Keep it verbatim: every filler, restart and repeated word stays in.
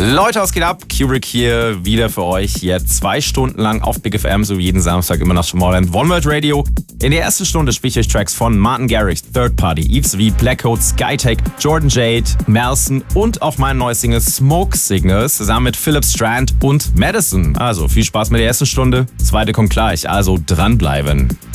Leute, was geht ab? Kubrick hier wieder für euch. Hier zwei Stunden lang auf Big F M, so jeden Samstag immer nach Tomorrowland. One World Radio. In der ersten Stunde spiele ich euch Tracks von Martin Garrix, Third Party, Yves V, Blackcoat, Skytech, Jordan Jade, Merson und auch mein neues Single Smoke Signals zusammen mit Philip Strand und Madison. Also viel Spaß mit der ersten Stunde. Zweite kommt gleich, also dranbleiben.